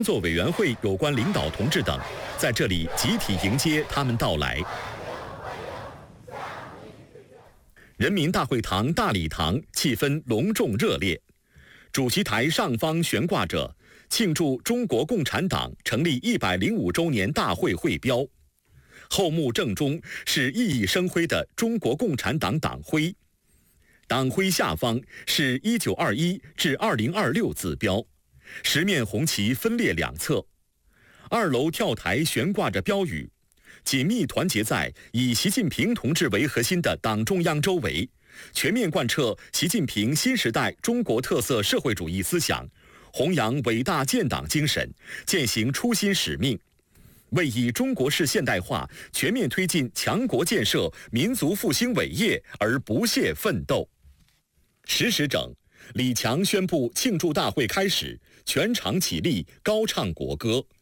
作委员会有关领导同志等，在这里集体迎接他们到来。人民大会堂大礼堂气氛隆重热烈，主席台上方悬挂着庆祝中国共产党成立105周年大会会标，后幕正中是熠熠生辉的中国共产党党徽，党徽下方是1921至2026字标，十面红旗分列两侧。2楼跳台悬挂着标语，紧密团结在以习近平同志为核心的党中央周围，全面贯彻习近平新时代中国特色社会主义思想，弘扬伟大建党精神，践行初心使命，为以中国式现代化全面推进强国建设、民族复兴伟业而不懈奋斗。10时整，李强宣布庆祝大会开始，全场起立高唱国歌。